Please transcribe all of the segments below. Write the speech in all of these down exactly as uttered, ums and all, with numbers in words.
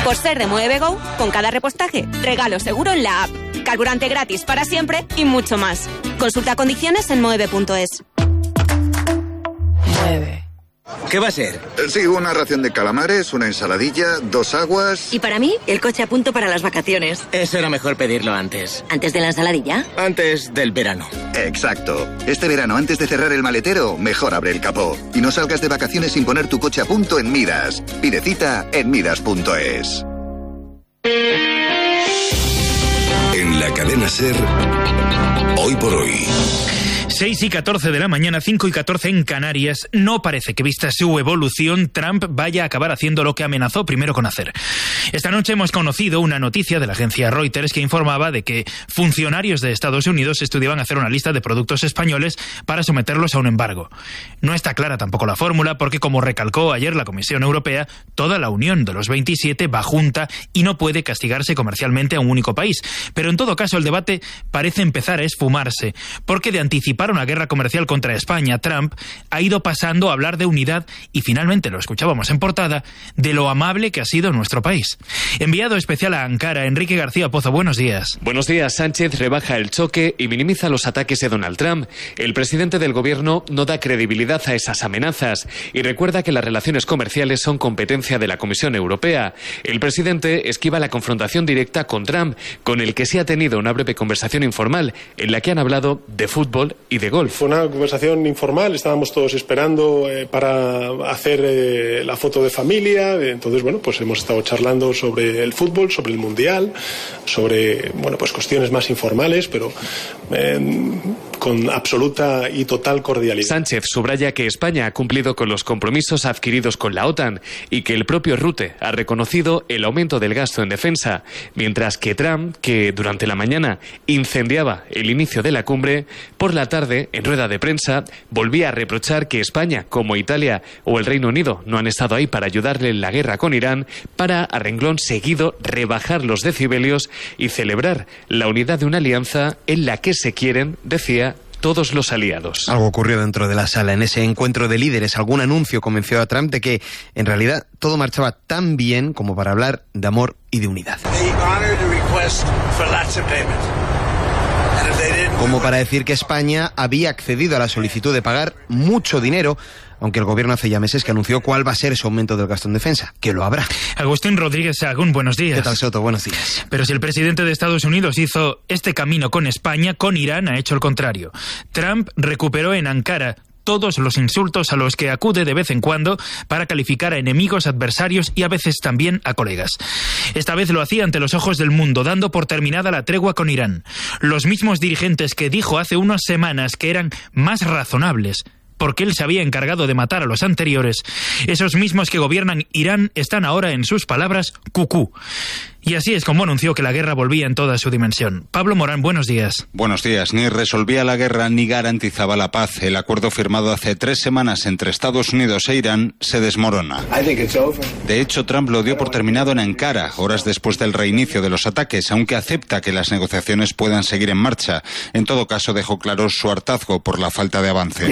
Por ser de Mueve Go, con cada repostaje, regalo seguro en la app, carburante gratis para siempre y mucho más. Consulta condiciones en moeve punto es. Mueve. ¿Qué va a ser? Sí, una ración de calamares, una ensaladilla, dos aguas... Y para mí, el coche a punto para las vacaciones. Eso era mejor pedirlo antes. ¿Antes de la ensaladilla? Antes del verano. Exacto. Este verano, antes de cerrar el maletero, mejor abre el capó. Y no salgas de vacaciones sin poner tu coche a punto en Midas. Pide cita en midas punto es. En la cadena SER, hoy por hoy. seis y catorce de la mañana, cinco y catorce en Canarias. No parece que, vista su evolución, Trump vaya a acabar haciendo lo que amenazó primero con hacer. Esta noche hemos conocido una noticia de la agencia Reuters que informaba de que funcionarios de Estados Unidos estudiaban hacer una lista de productos españoles para someterlos a un embargo. No está clara tampoco la fórmula porque, como recalcó ayer la Comisión Europea, toda la Unión de los veintisiete va junta y no puede castigarse comercialmente a un único país. Pero en todo caso el debate parece empezar a esfumarse, porque de anticipar una guerra comercial contra España, Trump ha ido pasando a hablar de unidad y finalmente, lo escuchábamos en portada, de lo amable que ha sido nuestro país. Enviado especial a Ankara, Enrique García Pozo, buenos días. Buenos días. Sánchez rebaja el choque y minimiza los ataques de Donald Trump. El presidente del gobierno no da credibilidad a esas amenazas y recuerda que las relaciones comerciales son competencia de la Comisión Europea. El presidente esquiva la confrontación directa con Trump, con el que se ha tenido una breve conversación informal en la que han hablado de fútbol y de golf. Fue una conversación informal, estábamos todos esperando eh, para hacer eh, la foto de familia, entonces bueno, pues hemos estado charlando sobre el fútbol, sobre el mundial, sobre bueno, pues cuestiones más informales, pero eh, con absoluta y total cordialidad. Sánchez subraya que España ha cumplido con los compromisos adquiridos con la OTAN y que el propio Rutte ha reconocido el aumento del gasto en defensa, mientras que Trump, que durante la mañana incendiaba el inicio de la cumbre, por la tarde, en rueda de prensa, volvía a reprochar que España, como Italia o el Reino Unido, no han estado ahí para ayudarle en la guerra con Irán, para, a renglón seguido, rebajar los decibelios y celebrar la unidad de una alianza en la que se quieren, decía, todos los aliados. Algo ocurrió dentro de la sala. En ese encuentro de líderes, algún anuncio convenció a Trump de que, en realidad, todo marchaba tan bien como para hablar de amor y de unidad. Como para decir que España había accedido a la solicitud de pagar mucho dinero, aunque el gobierno hace ya meses que anunció cuál va a ser ese aumento del gasto en defensa, que lo habrá. Agustín Rodríguez Sahagún, buenos días. ¿Qué tal, Soto? Buenos días. Pero si el presidente de Estados Unidos hizo este camino con España, con Irán ha hecho el contrario. Trump recuperó en Ankara todos los insultos a los que acude de vez en cuando para calificar a enemigos, adversarios y a veces también a colegas. Esta vez lo hacía ante los ojos del mundo, dando por terminada la tregua con Irán. Los mismos dirigentes que dijo hace unas semanas que eran más razonables porque él se había encargado de matar a los anteriores, esos mismos que gobiernan Irán están ahora, en sus palabras, cucú. Y así es como anunció que la guerra volvía en toda su dimensión. Pablo Morán, buenos días. Buenos días. Ni resolvía la guerra ni garantizaba la paz. El acuerdo firmado hace tres semanas entre Estados Unidos e Irán se desmorona. De hecho, Trump lo dio por terminado en Ankara, horas después del reinicio de los ataques, aunque acepta que las negociaciones puedan seguir en marcha. En todo caso, dejó claro su hartazgo por la falta de avances.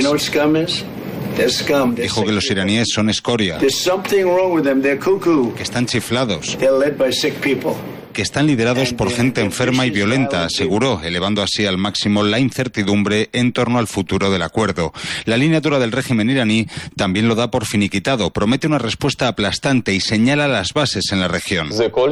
Dijo que los iraníes son escoria, que están chiflados, que están liderados por gente enferma y violenta, aseguró, elevando así al máximo la incertidumbre en torno al futuro del acuerdo. La línea dura del régimen iraní también lo da por finiquitado, promete una respuesta aplastante y señala las bases en la región.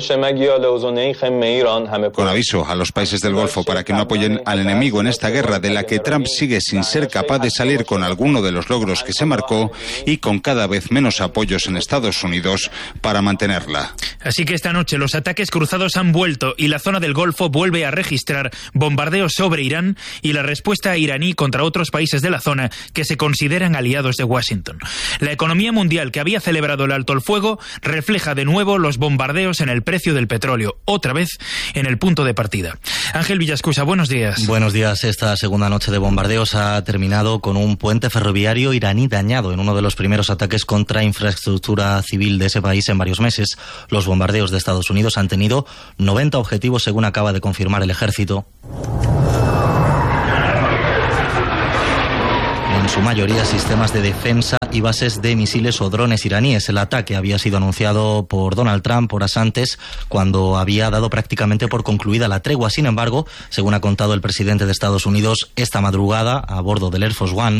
Con aviso a los países del Golfo para que no apoyen al enemigo en esta guerra de la que Trump sigue sin ser capaz de salir con alguno de los logros que se marcó y con cada vez menos apoyos en Estados Unidos para mantenerla. Así que esta noche los ataques cruzados han vuelto y la zona del Golfo vuelve a registrar bombardeos sobre Irán y la respuesta iraní contra otros países de la zona que se consideran aliados de Washington. La economía mundial, que había celebrado el alto el fuego, refleja de nuevo los bombardeos en el precio del petróleo, otra vez en el punto de partida. Ángel Villascusa, buenos días. Buenos días. Esta segunda noche de bombardeos ha terminado con un puente ferroviario iraní dañado en uno de los primeros ataques contra infraestructura civil de ese país en varios meses. Los bombardeos de Estados Unidos han tenido noventa objetivos, según acaba de confirmar el ejército. En su mayoría sistemas de defensa y bases de misiles o drones iraníes. El ataque había sido anunciado por Donald Trump horas antes, cuando había dado prácticamente por concluida la tregua. Sin embargo, según ha contado el presidente de Estados Unidos esta madrugada a bordo del Air Force One,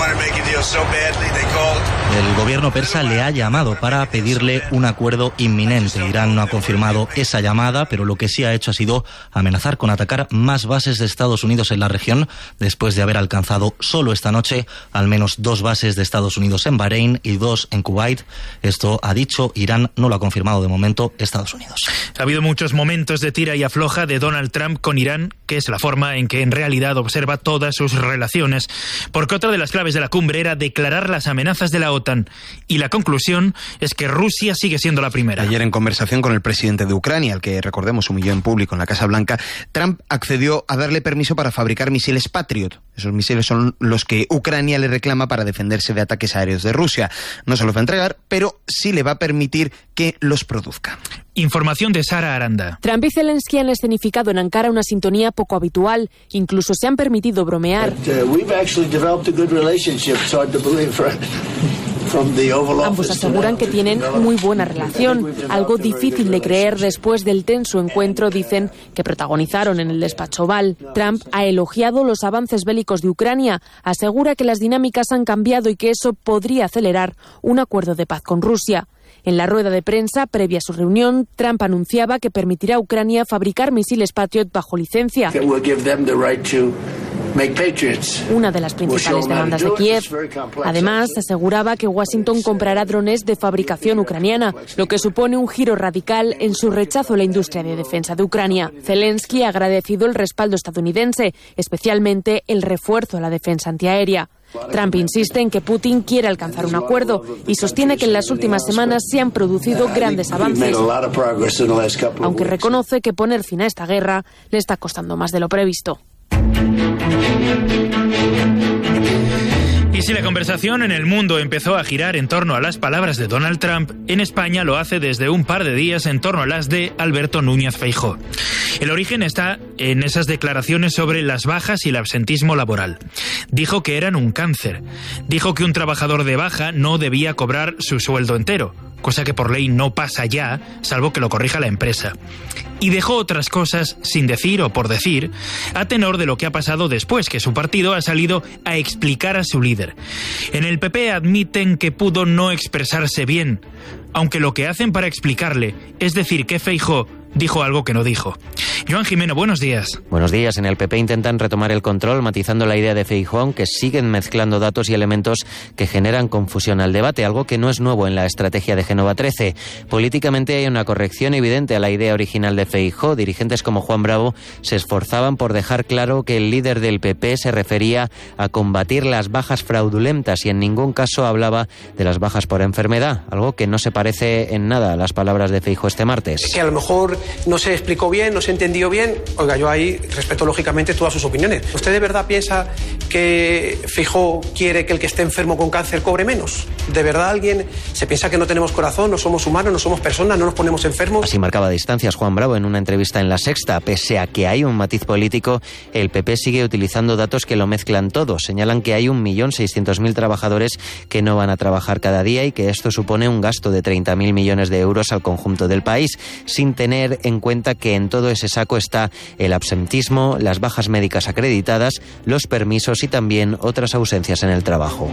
el gobierno persa le ha llamado para pedirle un acuerdo inminente. Irán no ha confirmado esa llamada, pero lo que sí ha hecho ha sido amenazar con atacar más bases de Estados Unidos en la región, después de haber alcanzado solo esta noche al menos dos bases de Estados Unidos en Bahrein y dos en Kuwait. Esto ha dicho Irán, no lo ha confirmado de momento Estados Unidos. Ha habido muchos momentos de tira y afloja de Donald Trump con Irán, que es la forma en que en realidad observa todas sus relaciones, porque otra de las claves de la cumbre era declarar las amenazas de la OTAN, y la conclusión es que Rusia sigue siendo la primera. Ayer, en conversación con el presidente de Ucrania, al que, recordemos, humilló en público en la Casa Blanca, Trump accedió a darle permiso para fabricar misiles Patriot. Esos misiles son los que Ucrania le reclama para defenderse de ataques aéreos de Rusia. No se los va a entregar, pero sí le va a permitir que los produzca. Información de Sara Aranda. Trump y Zelensky han escenificado en Ankara una sintonía poco habitual. Incluso se han permitido bromear. Ambos aseguran que tienen muy buena relación, algo difícil de creer después del tenso encuentro, dicen, que protagonizaron en el despacho Oval. Trump ha elogiado los avances bélicos de Ucrania, asegura que las dinámicas han cambiado y que eso podría acelerar un acuerdo de paz con Rusia. En la rueda de prensa previa a su reunión, Trump anunciaba que permitirá a Ucrania fabricar misiles Patriot bajo licencia. Una de las principales demandas de Kiev. Además, aseguraba que Washington comprará drones de fabricación ucraniana, lo que supone un giro radical en su rechazo a la industria de defensa de Ucrania. Zelensky ha agradecido el respaldo estadounidense, especialmente el refuerzo a la defensa antiaérea. Trump insiste en que Putin quiere alcanzar un acuerdo y sostiene que en las últimas semanas se han producido grandes avances, aunque reconoce que poner fin a esta guerra le está costando más de lo previsto. Y si la conversación en el mundo empezó a girar en torno a las palabras de Donald Trump, en España lo hace desde un par de días en torno a las de Alberto Núñez Feijóo. El origen está en esas declaraciones sobre las bajas y el absentismo laboral. Dijo que eran un cáncer. Dijo que un trabajador de baja no debía cobrar su sueldo entero, cosa que por ley no pasa ya, salvo que lo corrija la empresa. Y dejó otras cosas sin decir o por decir, a tenor de lo que ha pasado después, que su partido ha salido a explicar a su líder. En el P P admiten que pudo no expresarse bien, aunque lo que hacen para explicarle es decir que Feijóo dijo algo que no dijo. Joan Jimeno, buenos días. Buenos días. En el P P intentan retomar el control, matizando la idea de Feijóo, aunque siguen mezclando datos y elementos que generan confusión al debate, algo que no es nuevo en la estrategia de Génova trece. Políticamente hay una corrección evidente a la idea original de Feijóo. Dirigentes como Juan Bravo se esforzaban por dejar claro que el líder del P P se refería a combatir las bajas fraudulentas y en ningún caso hablaba de las bajas por enfermedad, algo que no se parece en nada a las palabras de Feijóo este martes. Que a lo mejor no se explicó bien, no se entendió bien. Oiga, yo ahí respeto lógicamente todas sus opiniones. ¿Usted de verdad piensa que Feijóo quiere que el que esté enfermo con cáncer cobre menos? ¿De verdad alguien se piensa que no tenemos corazón, no somos humanos, no somos personas, no nos ponemos enfermos? Así marcaba distancias Juan Bravo en una entrevista en La Sexta. Pese a que hay un matiz político, el P P sigue utilizando datos que lo mezclan todo. Señalan que hay un millón seiscientos mil trabajadores que no van a trabajar cada día y que esto supone un gasto de treinta mil millones de euros al conjunto del país, sin tener en cuenta que en todo ese saco está el absentismo, las bajas médicas acreditadas, los permisos y también otras ausencias en el trabajo.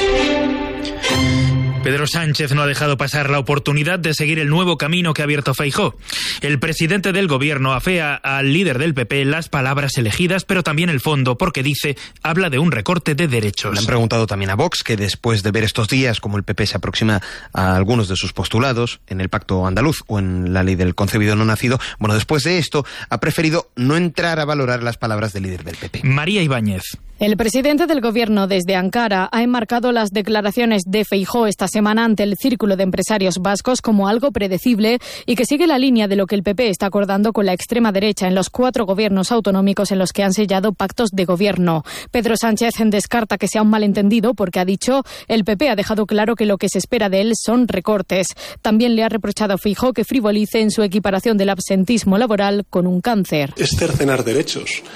Pedro Sánchez no ha dejado pasar la oportunidad de seguir el nuevo camino que ha abierto Feijóo. El presidente del gobierno afea al líder del P P las palabras elegidas, pero también el fondo, porque dice, habla de un recorte de derechos. Le han preguntado también a Vox, que después de ver estos días cómo el P P se aproxima a algunos de sus postulados en el Pacto Andaluz o en la ley del concebido no nacido, bueno, después de esto ha preferido no entrar a valorar las palabras del líder del P P. María Ibáñez. El presidente del gobierno desde Ankara ha enmarcado las declaraciones de Feijóo esta semana ante el Círculo de Empresarios Vascos como algo predecible y que sigue la línea de lo que el P P está acordando con la extrema derecha en los cuatro gobiernos autonómicos en los que han sellado pactos de gobierno. Pedro Sánchez descarta que sea un malentendido porque ha dicho el P P ha dejado claro que lo que se espera de él son recortes. También le ha reprochado a Feijóo que frivolice en su equiparación del absentismo laboral con un cáncer. Es cercenar derechos.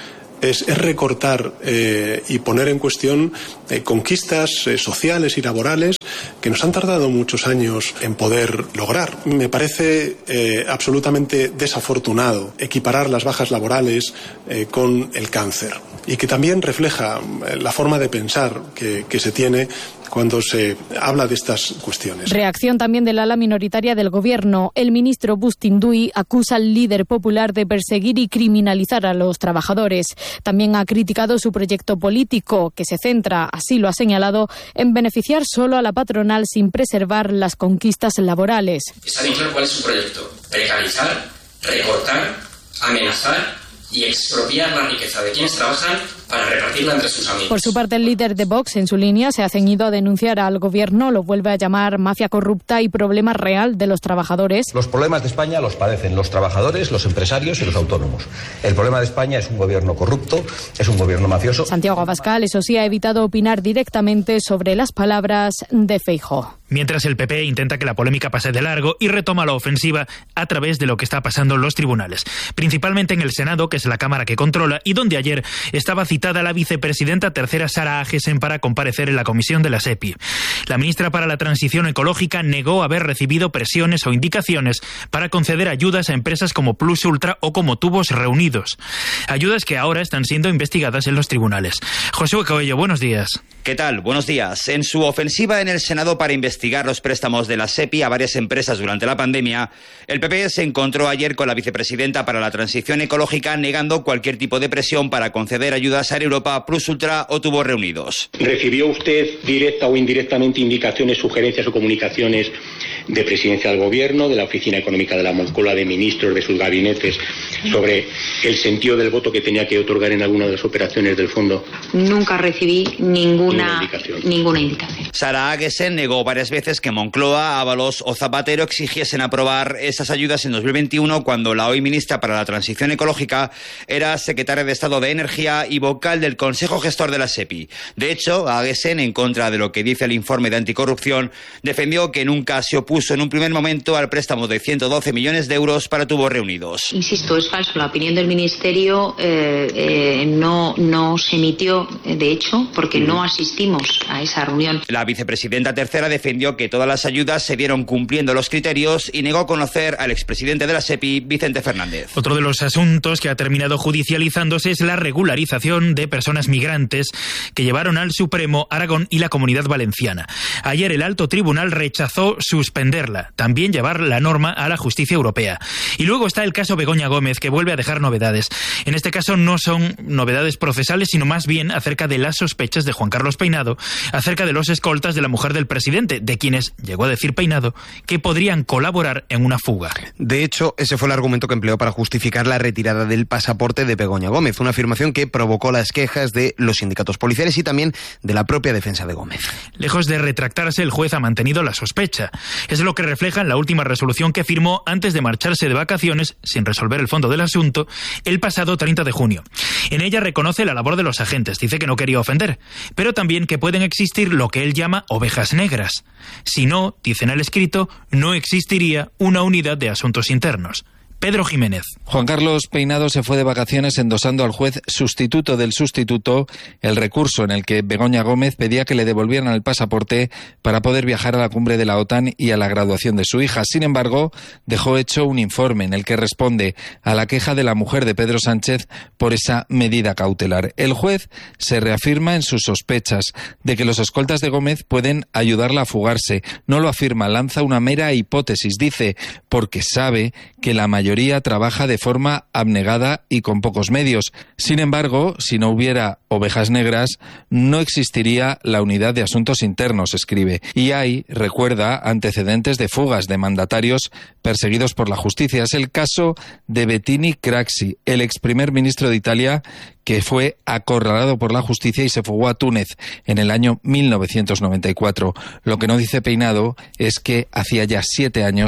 es, es recortar eh, y poner en cuestión eh, conquistas eh, sociales y laborales que nos han tardado muchos años en poder lograr. Me parece eh, absolutamente desafortunado equiparar las bajas laborales eh, con el cáncer, y que también refleja eh, la forma de pensar que, que se tiene cuando se habla de estas cuestiones. Reacción también del ala minoritaria del gobierno. El ministro Bustindui acusa al líder popular de perseguir y criminalizar a los trabajadores. También ha criticado su proyecto político, que se centra, así lo ha señalado, en beneficiar solo a la patronal sin preservar las conquistas laborales. Está bien claro cuál es su proyecto: precarizar, recortar, amenazar y expropiar la riqueza de quienes trabajan para repartirla entre sus amigos. Por su parte, el líder de Vox, en su línea, se ha ceñido a denunciar al gobierno, lo vuelve a llamar mafia corrupta y problema real de los trabajadores. Los problemas de España los padecen los trabajadores, los empresarios y los autónomos. El problema de España es un gobierno corrupto, es un gobierno mafioso. Santiago Abascal, eso sí, ha evitado opinar directamente sobre las palabras de Feijóo. Mientras el P P intenta que la polémica pase de largo y retoma la ofensiva a través de lo que está pasando en los tribunales, principalmente en el Senado, que es la Cámara que controla, y donde ayer estaba citada la vicepresidenta tercera Sara Agesen para comparecer en la comisión de la SEPI. La ministra para la Transición Ecológica negó haber recibido presiones o indicaciones para conceder ayudas a empresas como Plus Ultra o como Tubos Reunidos. Ayudas que ahora están siendo investigadas en los tribunales. Josué Coello, buenos días. ¿Qué tal? Buenos días. En su ofensiva en el Senado para investigar los préstamos de la SEPI a varias empresas durante la pandemia, el P P se encontró ayer con la vicepresidenta para la Transición Ecológica negando cualquier tipo de presión para conceder ayudas a Europa, Plus Ultra o Tubos Reunidos. ¿Recibió usted directa o indirectamente indicaciones, sugerencias o comunicaciones de Presidencia del Gobierno, de la Oficina Económica de la Moncloa, de ministros, de sus gabinetes, sobre el sentido del voto que tenía que otorgar en alguna de las operaciones del fondo? Nunca recibí ninguna, ninguna indicación. Ninguna indicación. Sara Agesen negó varias veces que Moncloa, Ábalos o Zapatero exigiesen aprobar esas ayudas en dos mil veintiuno, cuando la hoy ministra para la Transición Ecológica era secretaria de Estado de Energía y vocal del Consejo Gestor de la SEPI. De hecho, Agesen, en contra de lo que dice el informe de anticorrupción, defendió que nunca se opuso en un primer momento al préstamo de ciento doce millones de euros para Tubos Reunidos. Insisto, es falso. La opinión del Ministerio eh, eh, no, no se emitió, de hecho, porque no asistimos a esa reunión. La vicepresidenta tercera defendió que todas las ayudas se dieron cumpliendo los criterios y negó conocer al expresidente de la SEPI, Vicente Fernández. Otro de los asuntos que ha terminado judicializándose es la regularización de personas migrantes que llevaron al Supremo, Aragón y la Comunidad Valenciana. Ayer el alto tribunal rechazó suspenderla, también llevar la norma a la justicia europea. Y luego está el caso Begoña Gómez, que vuelve a dejar novedades. En este caso no son novedades procesales, sino más bien acerca de las sospechas de Juan Carlos Peinado, acerca de los escoltas de la mujer del presidente, de quienes, llegó a decir Peinado, que podrían colaborar en una fuga. De hecho, ese fue el argumento que empleó para justificar la retirada del pasaporte de Begoña Gómez, una afirmación que provocó las quejas de los sindicatos policiales y también de la propia defensa de Gómez. Lejos de retractarse, el juez ha mantenido la sospecha. Es lo que refleja en la última resolución que firmó antes de marcharse de vacaciones, sin resolver el fondo del asunto, el pasado treinta de junio. En ella reconoce la labor de los agentes, dice que no quería ofender, pero también que pueden existir lo que él llama ovejas negras. Si no, dice en el escrito, no existiría una unidad de asuntos internos. Pedro Jiménez. Juan Carlos Peinado se fue de vacaciones endosando al juez sustituto del sustituto el recurso en el que Begoña Gómez pedía que le devolvieran el pasaporte para poder viajar a la cumbre de la OTAN y a la graduación de su hija. Sin embargo, dejó hecho un informe en el que responde a la queja de la mujer de Pedro Sánchez por esa medida cautelar. El juez se reafirma en sus sospechas de que los escoltas de Gómez pueden ayudarla a fugarse. No lo afirma, lanza una mera hipótesis. Dice, porque sabe que la mayoría trabaja de forma abnegada y con pocos medios. Sin embargo, si no hubiera ovejas negras, no existiría la unidad de asuntos internos, escribe. Y hay, recuerda, antecedentes de fugas de mandatarios perseguidos por la justicia. Es el caso de Bettini Craxi, el ex primer ministro de Italia, que fue acorralado por la justicia y se fugó a Túnez en el año mil novecientos noventa y cuatro. Lo que no dice Peinado es que hacía ya siete años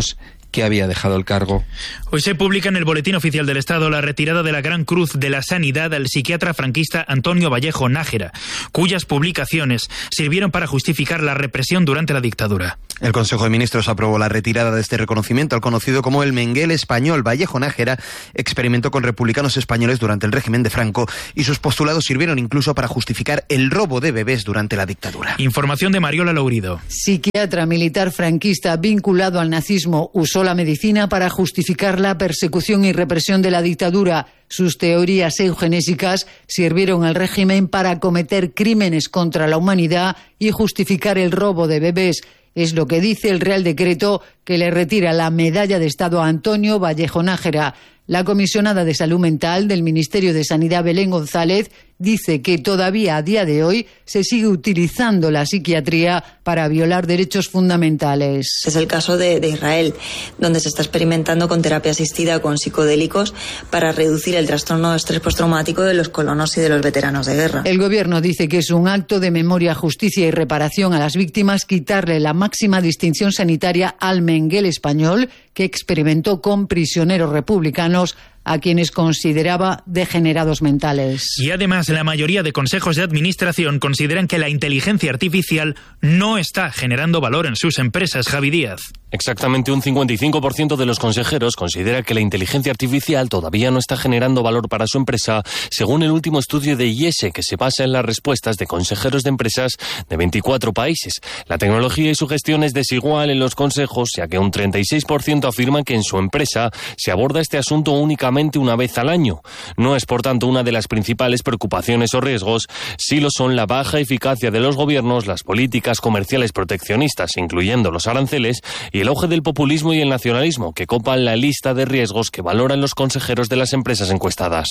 que había dejado el cargo. Hoy se publica en el Boletín Oficial del Estado la retirada de la Gran Cruz de la Sanidad al psiquiatra franquista Antonio Vallejo Nájera, cuyas publicaciones sirvieron para justificar la represión durante la dictadura. El Consejo de Ministros aprobó la retirada de este reconocimiento al conocido como el Mengele español. Vallejo Nájera experimentó con republicanos españoles durante el régimen de Franco y sus postulados sirvieron incluso para justificar el robo de bebés durante la dictadura. Información de Mariola Lourido. Psiquiatra militar franquista vinculado al nazismo usó la medicina para justificar la persecución y represión de la dictadura. Sus teorías eugenésicas sirvieron al régimen para cometer crímenes contra la humanidad y justificar el robo de bebés. Es lo que dice el Real Decreto que le retira la medalla de Estado a Antonio Vallejo Nájera. La comisionada de Salud Mental del Ministerio de Sanidad, Belén González, dice que todavía a día de hoy se sigue utilizando la psiquiatría para violar derechos fundamentales. Es el caso de, de Israel, donde se está experimentando con terapia asistida con psicodélicos para reducir el trastorno de estrés postraumático de los colonos y de los veteranos de guerra. El gobierno dice que es un acto de memoria, justicia y reparación a las víctimas quitarle la máxima distinción sanitaria al Mengele español, que experimentó con prisioneros republicanos a quienes consideraba degenerados mentales. Y además, la mayoría de consejos de administración consideran que la inteligencia artificial no está generando valor en sus empresas. Javi Díaz. Exactamente un cincuenta y cinco por ciento de los consejeros considera que la inteligencia artificial todavía no está generando valor para su empresa, según el último estudio de I E S E, que se basa en las respuestas de consejeros de empresas de veinticuatro países. La tecnología y su gestión es desigual en los consejos, ya que un treinta y seis por ciento afirman que en su empresa se aborda este asunto únicamente una vez al año. No es, por tanto, una de las principales preocupaciones o riesgos, sí lo son la baja eficacia de los gobiernos, las políticas comerciales proteccionistas, incluyendo los aranceles, y el auge del populismo y el nacionalismo, que copan la lista de riesgos que valoran los consejeros de las empresas encuestadas.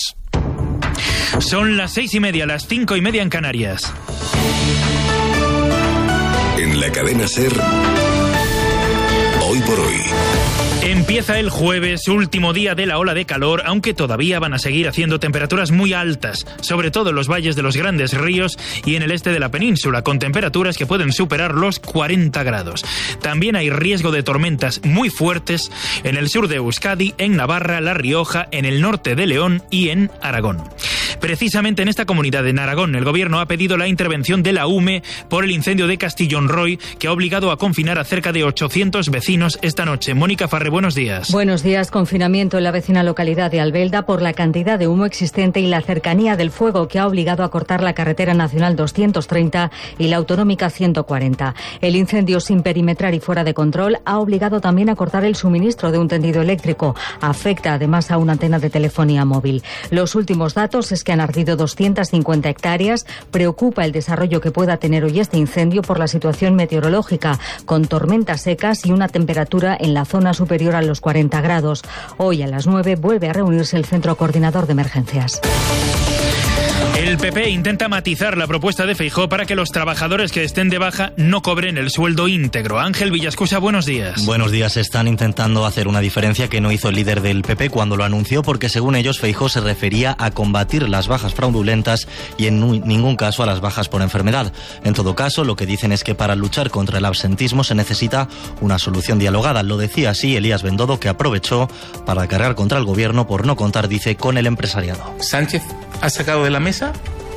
Son las seis y media, las cinco y media en Canarias. En la cadena SER, hoy por hoy. Empieza el jueves, último día de la ola de calor, aunque todavía van a seguir haciendo temperaturas muy altas, sobre todo en los valles de los grandes ríos y en el este de la península, con temperaturas que pueden superar los cuarenta grados. También hay riesgo de tormentas muy fuertes en el sur de Euskadi, en Navarra, La Rioja, en el norte de León y en Aragón. Precisamente en esta comunidad, en Aragón, el gobierno ha pedido la intervención de la U M E por el incendio de Castillón Roy, que ha obligado a confinar a cerca de ochocientos vecinos esta noche. Mónica Farré, buenos días. Buenos días. Confinamiento en la vecina localidad de Albelda por la cantidad de humo existente y la cercanía del fuego, que ha obligado a cortar la carretera nacional doscientos treinta y la autonómica ciento cuarenta. El incendio, sin perimetrar y fuera de control, ha obligado también a cortar el suministro de un tendido eléctrico. Afecta además a una antena de telefonía móvil. Los últimos datos es que han ardido doscientas cincuenta hectáreas. Preocupa el desarrollo que pueda tener hoy este incendio por la situación meteorológica, con tormentas secas y una temperatura en la zona superior a los cuarenta grados. Hoy a las nueve vuelve a reunirse el Centro Coordinador de Emergencias. El P P intenta matizar la propuesta de Feijóo para que los trabajadores que estén de baja no cobren el sueldo íntegro. Ángel Villascusa, buenos días. Buenos días. Están intentando hacer una diferencia que no hizo el líder del P P cuando lo anunció, porque según ellos Feijóo se refería a combatir las bajas fraudulentas y en ningún caso a las bajas por enfermedad. En todo caso, lo que dicen es que para luchar contra el absentismo se necesita una solución dialogada. Lo decía así Elías Bendodo, que aprovechó para cargar contra el gobierno por no contar, dice, con el empresariado. Sánchez ha sacado de la mesa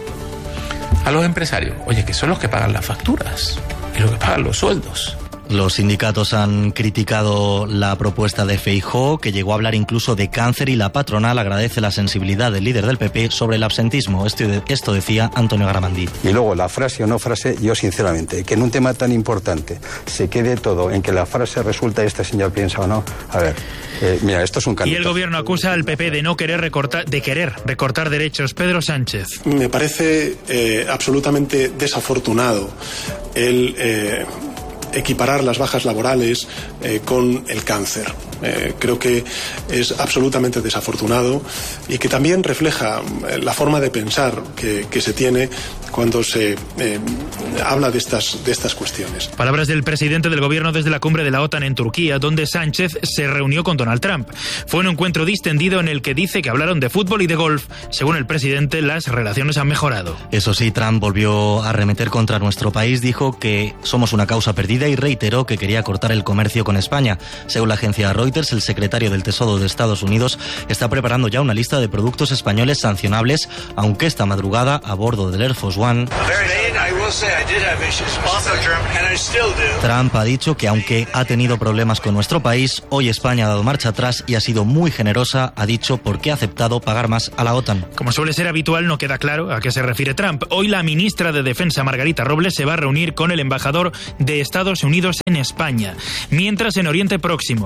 a los empresarios, oye, que son los que pagan las facturas y los que pagan los sueldos. Los sindicatos han criticado la propuesta de Feijóo, que llegó a hablar incluso de cáncer, y la patronal agradece la sensibilidad del líder del P P sobre el absentismo. Esto, esto decía Antonio Garamendi. Y luego la frase o no frase, yo sinceramente, que en un tema tan importante se quede todo en que la frase resulta este señor piensa o no, a ver, eh, mira, esto es un candidato. Y el gobierno acusa al P P de no querer recortar, de querer recortar derechos. Pedro Sánchez. Me parece eh, absolutamente desafortunado el Eh, equiparar las bajas laborales eh, con el cáncer. Eh, creo que es absolutamente desafortunado y que también refleja la forma de pensar que, que se tiene cuando se eh, habla de estas, de estas cuestiones. Palabras del presidente del gobierno desde la cumbre de la OTAN en Turquía, donde Sánchez se reunió con Donald Trump. Fue un encuentro distendido en el que dice que hablaron de fútbol y de golf. Según el presidente, las relaciones han mejorado. Eso sí, Trump volvió a arremeter contra nuestro país, dijo que somos una causa perdida y reiteró que quería cortar el comercio con España. Según la agencia Reuters, Reuters, el secretario del Tesoro de Estados Unidos está preparando ya una lista de productos españoles sancionables, aunque esta madrugada, a bordo del Air Force One, Trump ha dicho que aunque ha tenido problemas con nuestro país, hoy España ha dado marcha atrás y ha sido muy generosa, ha dicho, porque ha aceptado pagar más a la OTAN. Como suele ser habitual, no queda claro a qué se refiere Trump. Hoy la ministra de Defensa, Margarita Robles, se va a reunir con el embajador de Estados Unidos en España. Mientras, en Oriente Próximo,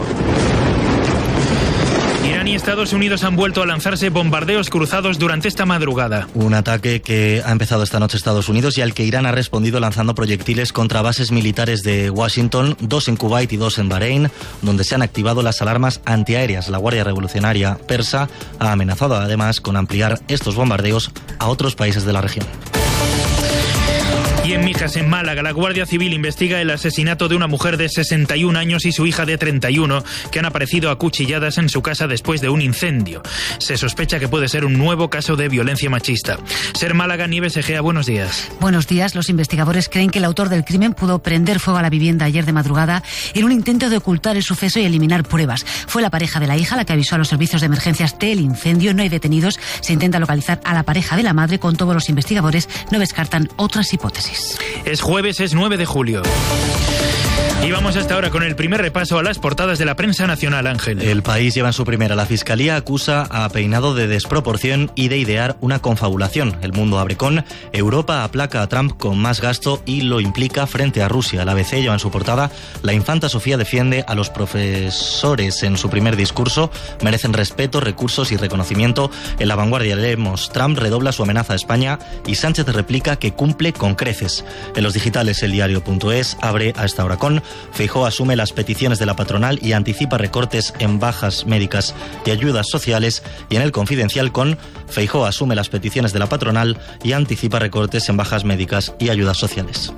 Irán y Estados Unidos han vuelto a lanzarse bombardeos cruzados durante esta madrugada. Un ataque que ha empezado esta noche Estados Unidos y al que Irán ha respondido lanzando proyectiles contra bases militares de Washington, dos en Kuwait y dos en Bahrein, donde se han activado las alarmas antiaéreas. La Guardia Revolucionaria persa ha amenazado además con ampliar estos bombardeos a otros países de la región. Y en Mijas, en Málaga, la Guardia Civil investiga el asesinato de una mujer de sesenta y un años y su hija de treinta y uno, que han aparecido acuchilladas en su casa después de un incendio. Se sospecha que puede ser un nuevo caso de violencia machista. Ser Málaga, Nieves Egea, buenos días. Buenos días. Los investigadores creen que el autor del crimen pudo prender fuego a la vivienda ayer de madrugada en un intento de ocultar el suceso y eliminar pruebas. Fue la pareja de la hija la que avisó a los servicios de emergencias del incendio. No hay detenidos. Se intenta localizar a la pareja de la madre. Con todos los investigadores no descartan otras hipótesis. Es jueves, es nueve de julio. Y vamos hasta ahora con el primer repaso a las portadas de la prensa nacional, Ángel. El País lleva en su primera. La Fiscalía acusa a Peinado de desproporción y de idear una confabulación. El Mundo abre con: Europa aplaca a Trump con más gasto y lo implica frente a Rusia. La A B C lleva en su portada: la infanta Sofía defiende a los profesores en su primer discurso. Merecen respeto, recursos y reconocimiento. En La Vanguardia leemos: Trump redobla su amenaza a España y Sánchez replica que cumple con creces. En los digitales, El Diario punto es abre a esta hora con: Feijóo asume las peticiones de la patronal y anticipa recortes en bajas médicas y ayudas sociales. Y en El Confidencial con: Feijóo asume las peticiones de la patronal y anticipa recortes en bajas médicas y ayudas sociales.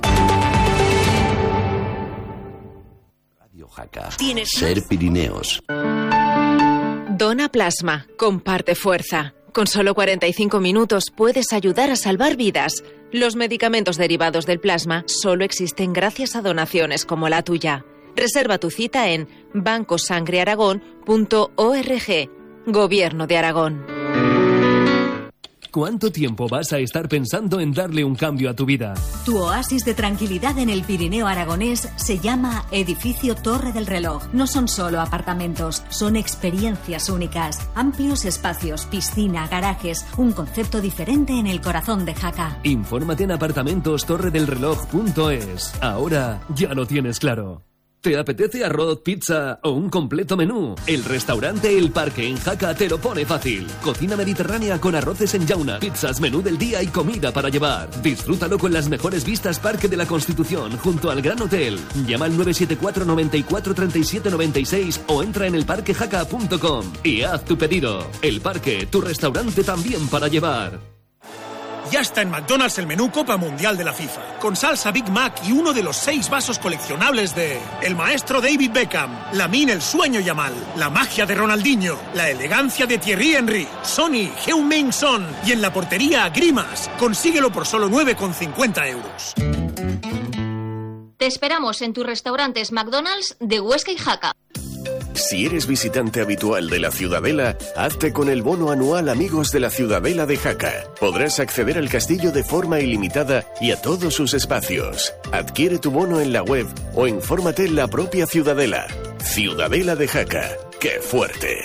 Radio Jaca. Ser Pirineos. Dona plasma. Comparte fuerza. Con solo cuarenta y cinco minutos puedes ayudar a salvar vidas. Los medicamentos derivados del plasma solo existen gracias a donaciones como la tuya. Reserva tu cita en banco sangre aragón punto org. Gobierno de Aragón. ¿Cuánto tiempo vas a estar pensando en darle un cambio a tu vida? Tu oasis de tranquilidad en el Pirineo aragonés se llama Edificio Torre del Reloj. No son solo apartamentos, son experiencias únicas. Amplios espacios, piscina, garajes, un concepto diferente en el corazón de Jaca. Infórmate en apartamentos torre del reloj punto es. Ahora ya lo tienes claro. ¿Te apetece arroz, pizza o un completo menú? El restaurante El Parque en Jaca te lo pone fácil. Cocina mediterránea con arroces en llauna, pizzas, menú del día y comida para llevar. Disfrútalo con las mejores vistas Parque de la Constitución junto al Gran Hotel. Llama al nueve siete cuatro, noventa y cuatro, treinta y siete noventa y seis o entra en el parque jaca punto com y haz tu pedido. El Parque, tu restaurante también para llevar. Ya está en McDonald's el menú Copa Mundial de la FIFA, con salsa Big Mac y uno de los seis vasos coleccionables de el maestro David Beckham, Lamine el sueño Yamal, la magia de Ronaldinho, la elegancia de Thierry Henry, Sonny, Heung-min Son y en la portería Grimas. Consíguelo por solo nueve con cincuenta euros. Te esperamos en tus restaurantes McDonald's de Huesca y Jaca. Si eres visitante habitual de la Ciudadela, hazte con el bono anual Amigos de la Ciudadela de Jaca. Podrás acceder al castillo de forma ilimitada y a todos sus espacios. Adquiere tu bono en la web o infórmate en la propia Ciudadela. Ciudadela de Jaca. ¡Qué fuerte!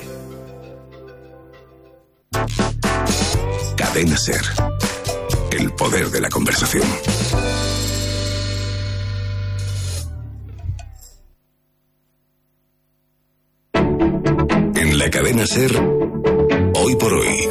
Cadena SER. El poder de la conversación. En la cadena SER, hoy por hoy.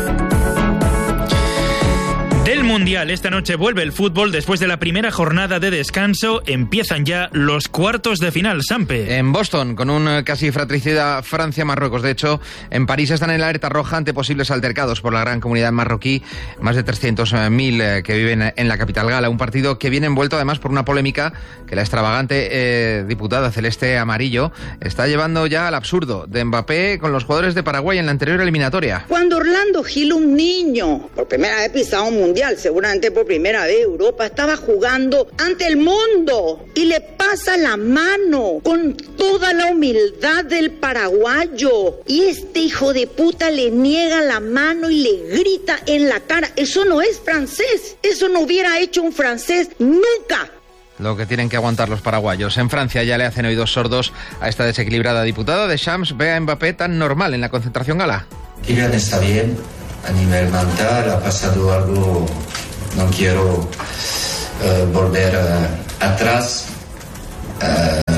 Del Mundial, esta noche vuelve el fútbol después de la primera jornada de descanso. Empiezan ya los cuartos de final, Sampe. En Boston, con un casi fratricida Francia-Marruecos. De hecho, en París están en la alerta roja ante posibles altercados por la gran comunidad marroquí, más de trescientos mil que viven en la capital gala. Un partido que viene envuelto además por una polémica que la extravagante eh, diputada celeste amarillo está llevando ya al absurdo de Mbappé con los jugadores de Paraguay en la anterior eliminatoria. Cuando Orlando Gil, un niño, por primera vez pisado un mundial, mundial, seguramente por primera vez Europa estaba jugando ante el mundo y le pasa la mano con toda la humildad del paraguayo y este hijo de puta le niega la mano y le grita en la cara. Eso no es francés, eso no hubiera hecho un francés nunca. Lo que tienen que aguantar los paraguayos. En Francia ya le hacen oídos sordos a esta desequilibrada diputada. Deschamps ve a Mbappé tan normal en la concentración gala. Kylian está bien a nivel mental, ha pasado algo, no quiero uh, volver uh, atrás. Uh,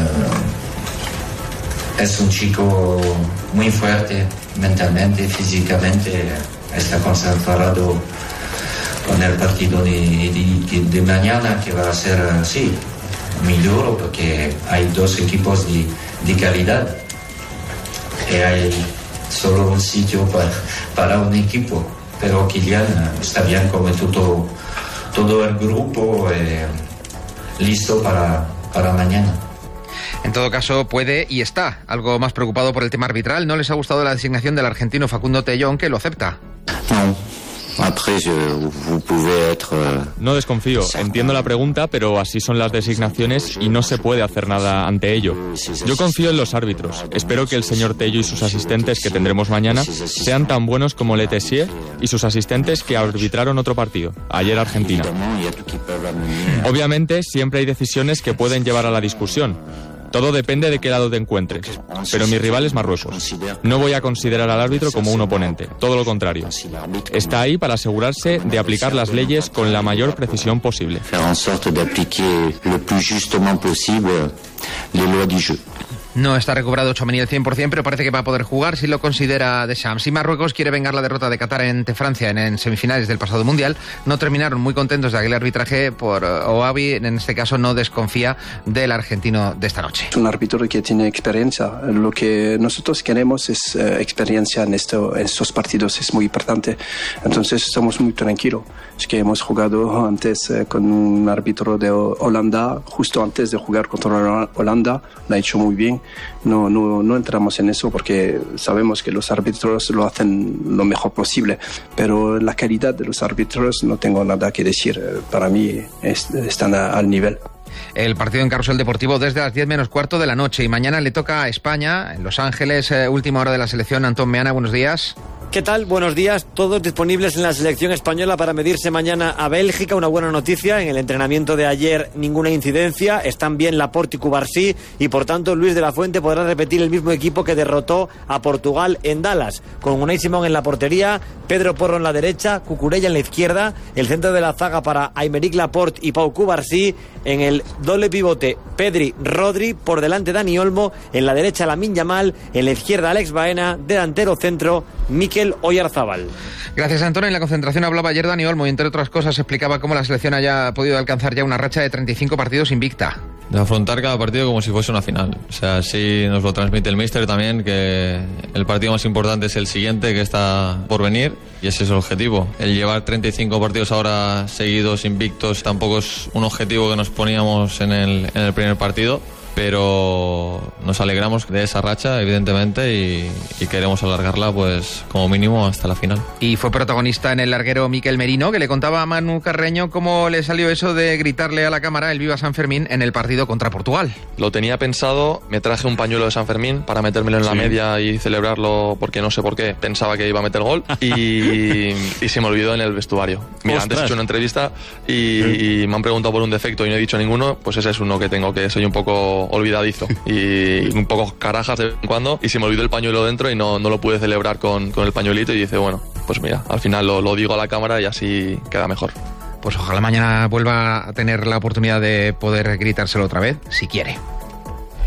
es un chico muy fuerte mentalmente, físicamente, está concentrado con el partido de, de, de mañana, que va a ser, sí, muy duro, porque hay dos equipos de, de calidad y hay solo un sitio para, para un equipo, pero Kylian está bien como todo, todo el grupo eh, listo para, para mañana. En todo caso, puede y está algo más preocupado por el tema arbitral. ¿No les ha gustado la designación del argentino Facundo Tellón, que lo acepta? No. No desconfío, entiendo la pregunta, pero así son las designaciones y no se puede hacer nada ante ello. Yo confío en los árbitros. Espero que el señor Tello y sus asistentes que tendremos mañana sean tan buenos como Le Tessier y sus asistentes que arbitraron otro partido, ayer Argentina. Obviamente, siempre hay decisiones que pueden llevar a la discusión. Todo depende de qué lado te encuentres. Pero mi rival es Marruecos. No voy a considerar al árbitro como un oponente, todo lo contrario. Está ahí para asegurarse de aplicar las leyes con la mayor precisión posible. No está recuperado Tchouaméni al cien por ciento, pero parece que va a poder jugar si lo considera Deschamps. Si Marruecos quiere vengar la derrota de Qatar ante Francia en, en semifinales del pasado Mundial, no terminaron muy contentos de aquel arbitraje por Ouabi. En este caso no desconfía del argentino de esta noche. Es un árbitro que tiene experiencia. Lo que nosotros queremos es eh, experiencia en, esto, en estos partidos, es muy importante. Entonces estamos muy tranquilos. Es que hemos jugado antes eh, con un árbitro de Holanda, justo antes de jugar contra Holanda, lo ha hecho muy bien. No, no, no entramos en eso porque sabemos que los árbitros lo hacen lo mejor posible, pero la calidad de los árbitros no tengo nada que decir. Para mí es, están a, al nivel. El partido en Carrusel Deportivo desde las diez menos cuarto de la noche y mañana le toca a España, en Los Ángeles, eh, última hora de la selección. Antón Meana, buenos días. ¿Qué tal? Buenos días. Todos disponibles en la selección española para medirse mañana a Bélgica. Una buena noticia. En el entrenamiento de ayer ninguna incidencia. Están bien Laporte y Cubarsí y por tanto Luis de la Fuente podrá repetir el mismo equipo que derrotó a Portugal en Dallas. Con Unai Simón en la portería, Pedro Porro en la derecha, Cucurella en la izquierda, el centro de la zaga para Aymeric Laporte y Pau Cubarsí. En el doble pivote, Pedri, Rodri, por delante Dani Olmo, en la derecha Lamine Yamal, en la izquierda Alex Baena, delantero centro Mikel Oyarzábal. Gracias, Antonio. En la concentración hablaba ayer Dani Olmo y entre otras cosas explicaba cómo la selección haya podido alcanzar ya una racha de treinta y cinco partidos invicta. De afrontar cada partido como si fuese una final. O sea, así nos lo transmite el míster también, que el partido más importante es el siguiente, que está por venir, y ese es el objetivo. El llevar treinta y cinco partidos ahora seguidos invictos tampoco es un objetivo que nos poníamos en el, en el primer partido, pero nos alegramos de esa racha, evidentemente, y, y queremos alargarla pues como mínimo hasta la final. Y fue protagonista en el larguero Miquel Merino, que le contaba a Manu Carreño cómo le salió eso de gritarle a la cámara el Viva San Fermín en el partido contra Portugal. Lo tenía pensado, me traje un pañuelo de San Fermín para metérmelo en la sí. media y celebrarlo porque no sé por qué, pensaba que iba a meter gol y, y se me olvidó en el vestuario. Mira, Ostras. Antes he hecho una entrevista y, sí. y me han preguntado por un defecto y no he dicho ninguno, pues ese es uno que tengo, que soy un poco olvidadizo y un poco carajas de vez en cuando, y se me olvidó el pañuelo dentro y no, no lo pude celebrar con, con el pañuelito, y dice, bueno, pues mira, al final lo, lo digo a la cámara y así queda mejor. Pues ojalá mañana vuelva a tener la oportunidad de poder gritárselo otra vez, si quiere.